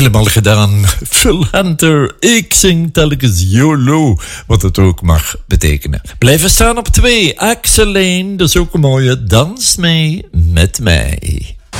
helemaal gedaan. Phil Hunter, ik zing telkens YOLO, wat het ook mag betekenen. Blijven staan op 2, Axel Lane, dat is ook een mooie, dans mee met mij.